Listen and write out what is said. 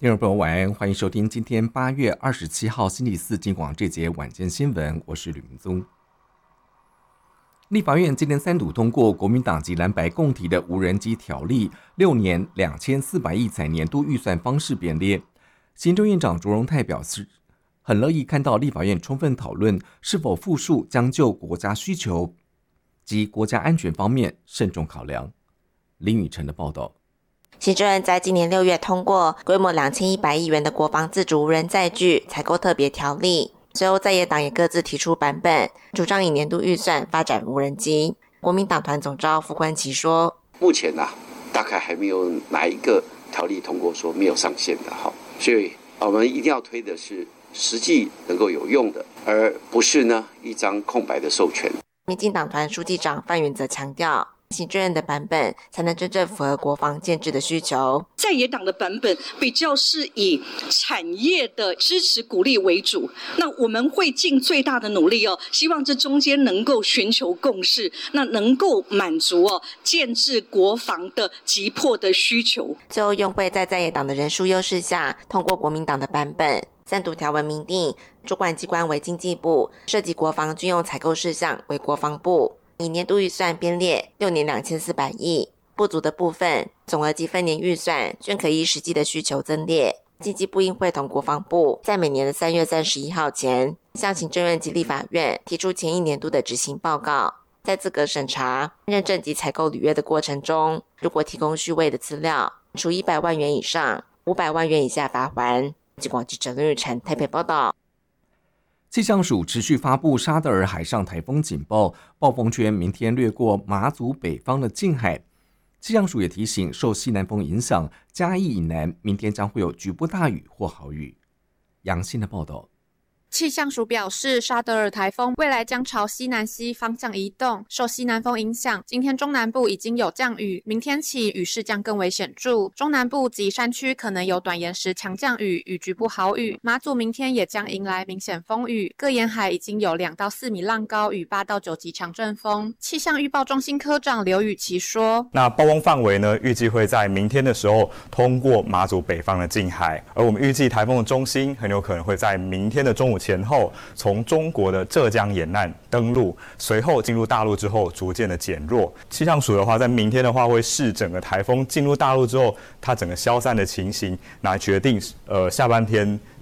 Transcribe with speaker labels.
Speaker 1: 听众朋友晚安，欢迎收听今天8月27号星期四金广这节晚间新闻，我是吕明宗。立法院今天3读通过国民党及蓝白共提的无人机条例，6年2400亿采年度预算方式编列。行政院长卓荣泰表示，很乐意看到立法院充分讨论是否复述将就国家需求及国家安全方面慎重考量。林宇晨的报道。
Speaker 2: 行政院在今年6月通过规模2100亿元的国防自主无人载具采购特别条例，随后在野党也各自提出版本，主张以年度预算发展无人机。国民党团总召傅冠奇说，
Speaker 3: 目前大概还没有哪一个条例通过说没有上限的，所以我们一定要推的是实际能够有用的，而不是一张空白的授权。
Speaker 2: 民进党团书记长范云则强调，行政院的版本才能真正符合国防建制的需求。
Speaker 4: 在野党的版本比较是以产业的支持鼓励为主，那我们会尽最大的努力希望这中间能够寻求共识，那能够满足建制国防的急迫的需求。
Speaker 2: 最后用会在野党的人数优势下通过国民党的版本。3读条文明定，主管机关为经济部，涉及国防军用采购事项为国防部，以年度预算编列6年2400亿，不足的部分总额及分年预算均可依实际的需求增列。经济部应会同国防部在每年的3月31号前向行政院及立法院提出前一年度的执行报告。在资格审查、认证及采购履约的过程中，如果提供虚伪的资料，处100万元以上500万元以下罚锾。金广记者林宇晨台北报道。
Speaker 1: 气象署持续发布沙德尔海上台风警报，暴风圈明天掠过马祖北方的近海。气象署也提醒，受西南风影响，嘉义以南明天将会有局部大雨或豪雨。杨信的报道。
Speaker 5: 气象署表示，沙德尔台风未来将朝西南西方向移动，受西南风影响，今天中南部已经有降雨，明天起雨势将更为显著，中南部及山区可能有短延时强降雨与局部豪雨，马祖明天也将迎来明显风雨，各沿海已经有2到4米浪高与8到9级强阵风。气象预报中心科长刘雨琦说，
Speaker 6: 那暴风范围呢，预计会在明天的时候通过马祖北方的近海，而我们预计台风的中心很有可能会在明天的中午前后从中国的浙江沿岸登陆，随后进入大陆之后逐渐的减弱。气象署的话，在明天的话会视整个台风进入大陆之后它整个消散的情形，来决定下半天